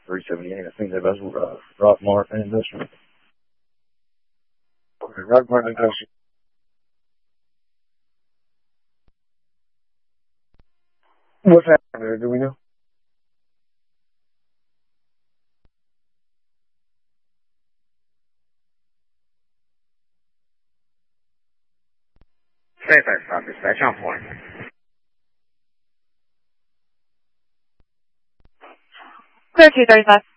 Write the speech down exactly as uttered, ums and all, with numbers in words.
three seventy-eight. I think that was uh, Rockmart Industrial. Okay, Rockmart Industrial. What's happening there? Do we know? Safe stop dispatch on point. Clear two thirty-five.